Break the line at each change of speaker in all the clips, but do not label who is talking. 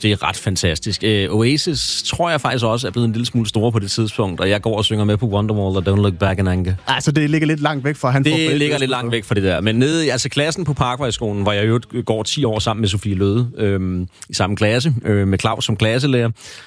det er ret fantastisk. Oasis tror jeg faktisk også er blevet en lille smule store på det tidspunkt, og jeg går og synger med på Wonderwall og Don't Look Back in Anger.
Altså, det ligger lidt langt væk fra han.
Det ligger lidt langt væk fra det der. Men nede i klassen på Parkvejskolen, hvor jeg jo går 10 år sammen med Sofie Løde i samme klasse, med Claus som klasselærer.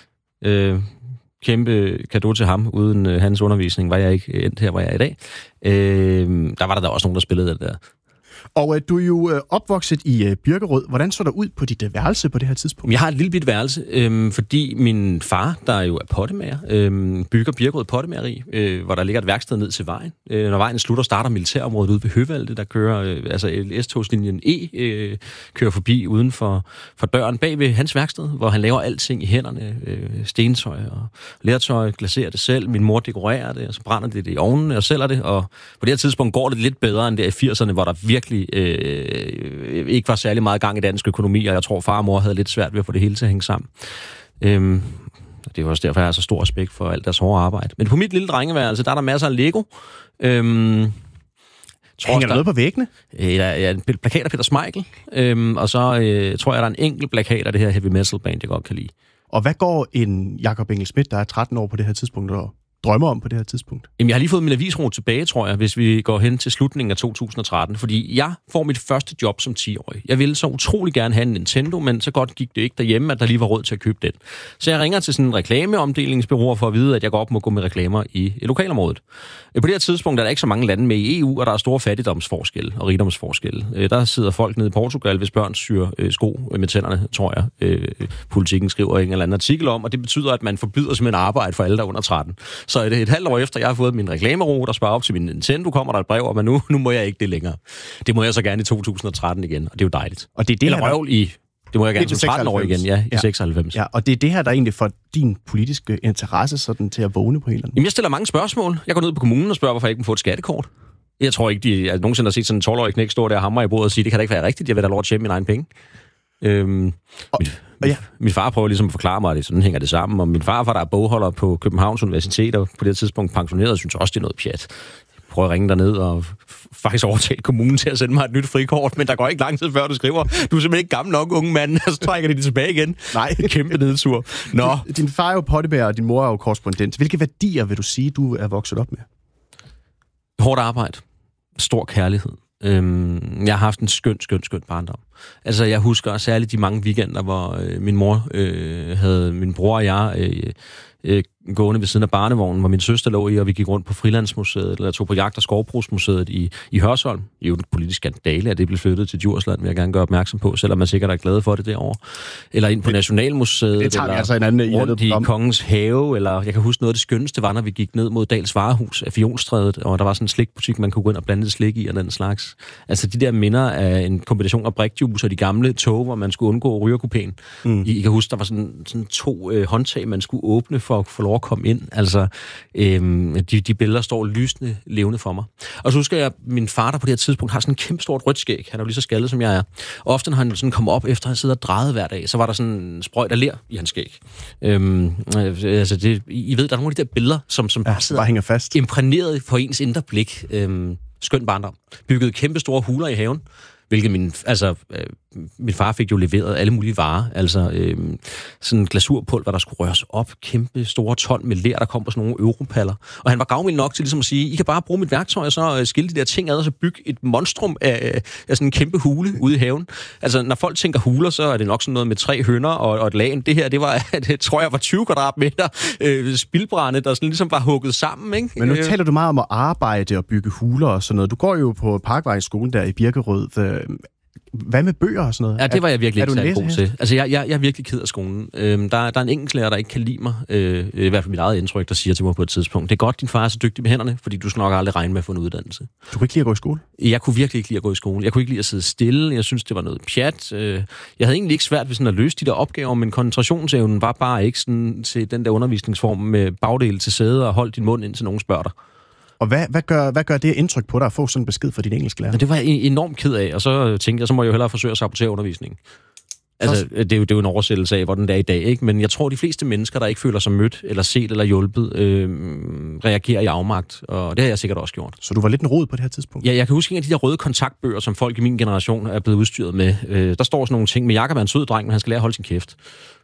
Kæmpe cadeau til ham. Uden hans undervisning var jeg ikke endt her, hvor jeg er i dag. Der var der også nogen, der spillede det der.
Og du er jo opvokset i Birkerød. Hvordan så der ud på dit værelse på det her tidspunkt?
Jeg har et lille bit værelse, fordi min far, der jo er pottemager, bygger Birkerød Pottemageri, hvor der ligger et værksted ned til vejen. Når vejen slutter, starter militærområdet ude ved Høvalde, der kører, S-togslinjen E, kører forbi uden for døren bag ved hans værksted, hvor han laver alting i hænderne, stentøj og lertøj, glaserer det selv. Min mor dekorerer det, og så brænder det i ovnen og sælger det, og på det her tidspunkt går det lidt bedre end der i 80'erne, hvor der virkelig ikke var særlig meget gang i dansk økonomi, og jeg tror, far og mor havde lidt svært ved at få det hele til at hænge sammen. Det er også derfor, jeg har så stor respekt for alt deres hårde arbejde. Men på mit lille drengeværelse, der er der masser af Lego.
Hænger der noget på væggene?
Der er en plakat af Peter Smeichel, og så tror jeg, der er en enkelt plakat af det her heavy metal band, jeg godt kan lide.
Og hvad går en Jakob Engel-Schmidt, der er 13 år på det her tidspunkt, og drømmer om på det her tidspunkt?
Jamen, jeg har lige fået min avisrute tilbage, tror jeg, hvis vi går hen til slutningen af 2013, fordi jeg får mit første job som 10-årig. Jeg ville så utrolig gerne have en Nintendo, men så godt gik det ikke derhjemme, at der lige var råd til at købe den. Så jeg ringer til sådan en reklameomdelingsbureau for at vide, at jeg godt må gå med reklamer i lokalområdet. På det her tidspunkt er der ikke så mange lande med i EU, og der er store fattigdomsforskelle og rigdomsforskelle. Der sidder folk nede i Portugal, hvis børn syr sko med tænderne, tror jeg. Politikken skriver en eller anden artikel om, og det betyder, at man forbyder simpelthen arbejde for alle, der er under 13. Så er det et halvt år efter, jeg har fået min reklamebureau, der sparer op til min Nintendo, kommer der et brev om, at nu må jeg ikke det længere. Det må jeg så gerne i 2013 igen, og det er jo dejligt.
Og det er det
eller røvl i... Det må jeg gerne som 13 år igen, i 96.
Ja, og det er det her, der egentlig får din politiske interesse sådan til at vågne på en eller anden.
Jamen, jeg stiller mange spørgsmål. Jeg går ned på kommunen og spørger, hvorfor jeg ikke må få et skattekort. Jeg tror ikke, at nogensinde har set sådan en 12-årig knæk stå der og hamre i bordet og sige, det kan da ikke være rigtigt, jeg vil da lov at tjene mine egne penge. Min far prøver ligesom at forklare mig, at sådan hænger det sammen, og min farfar, der er bogholder på Københavns Universitet, og på det tidspunkt pensioneret, synes også, det er noget pjat. Jeg prøver at ringe derned og faktisk overtale kommunen til at sende mig et nyt frikort, men der går ikke lang tid før, du skriver, du er simpelthen ikke gammel nok, unge mand, og så trækker de tilbage igen.
Nej.
Kæmpe nedtur. Nå.
Din far er jo pottemager, og din mor er jo korrespondent. Hvilke værdier vil du sige, du er vokset op med?
Hårdt arbejde. Stor kærlighed. Jeg har haft en skøn barndom. Altså, jeg husker særligt de mange weekender, hvor min mor havde min bror og jeg gående ved siden af barnevognen, hvor min søster lå i, og vi gik rundt på Frilandsmuseet, eller tog på Jagt- og Skovbrugsmuseet i Hørsholm. Det er jo en politisk skandale, at det blev flyttet til Djursland, vil jeg gerne gøre opmærksom på, selvom man sikkert er glad for det derovre. Eller ind på Nationalmuseet, eller
altså en anden
rundt i Kongens Have, eller jeg kan huske noget af det skønneste var, når vi gik ned mod Dals Varehus af Fiolstrædet, og der var sådan en slikbutik, man kunne gå ind og blande slik i, og den slags. Altså de der minder af en kombination af brikjuice og de gamle tog, hvor man skulle undgå rygerkupéen. I kan huske, der var sådan 2 håndtag, man skulle åbne for at få lov at komme ind. Altså, de billeder står lysende levende for mig. Og så husker jeg, at min far, der på det her tidspunkt har sådan en kæmpe stort rødt skæg. Han er jo lige så skaldet, som jeg er. Og ofte, når han sådan kom op efter at have siddet og drejet hver dag, så var der sådan en sprøjt af ler i hans skæg. Altså det, I ved, der er nogle af de der billeder, som bare sidder
hænger fast.
Imprægneret på ens indre blik. Skøn barndom. Byggede kæmpe store huler i haven. Hvilket min far fik jo leveret alle mulige varer. Altså sådan glasurpulver, der skulle røres op. Kæmpe store ton med ler, der kom på sådan nogle europaller. Og han var gavmild nok til ligesom at sige, I kan bare bruge mit værktøj, og så skille de der ting ad, og så bygge et monstrum af sådan en kæmpe hule ude i haven. Altså, når folk tænker huler, så er det nok sådan noget med 3 høner og et lagen. Det her, det tror jeg var 20 kvadratmeter spildbrænde, der sådan ligesom var hugget sammen, ikke?
Men nu taler du meget om at arbejde og bygge huler og sådan noget. Du går jo på Parkvejskolen der i Birkerød. Hvad med bøger og sådan noget?
Ja, det var jeg virkelig ikke særlig god til. Altså, jeg er virkelig ked af skolen. Der er en engelsklærer, der ikke kan lide mig. I hvert fald mit eget indtryk, der siger til mig på et tidspunkt, det er godt, din far er så dygtig med hænderne, fordi du skal nok aldrig regne med at få en uddannelse.
Du kunne ikke lide at gå i skole?
Jeg kunne virkelig ikke lide at gå i skole. Jeg kunne ikke lide at sidde stille. Jeg synes, det var noget pjat. Jeg havde egentlig ikke svært ved sådan at løse de der opgaver, men koncentrationsevnen var bare ikke sådan til den der undervisningsform med bagdel til sæde og hold din mund, indtil nogen spørger dig.
Og hvad gør det indtryk på dig at få sådan en besked fra din engelsklærer?
Ja, det var jeg enormt ked af, og så tænkte jeg, så må jeg jo hellere forsøge at sabotere undervisningen. Altså, det er jo en oversættelse af, hvordan det er i dag, ikke? Men jeg tror, de fleste mennesker, der ikke føler sig mødt, eller set, eller hjulpet, reagerer i afmagt, og det har jeg sikkert også gjort.
Så du var lidt en rod på det her tidspunkt?
Ja, jeg kan huske en af de der røde kontaktbøger, som folk i min generation er blevet udstyret med. Der står sådan nogle ting med, Jakob er en sød dreng, men han skal lære at holde sin kæft.